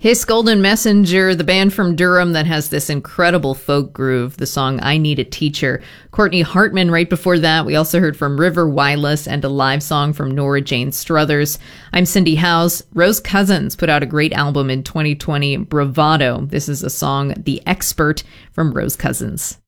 His Golden Messenger, the band from Durham that has this incredible folk groove, the song I Need a Teacher. Courtney Hartman right before that. We also heard from River Wireless and a live song from Nora Jane Struthers. I'm Cindy Howes. Rose Cousins put out a great album in 2020, Bravado. This is a song, The Expert, from Rose Cousins.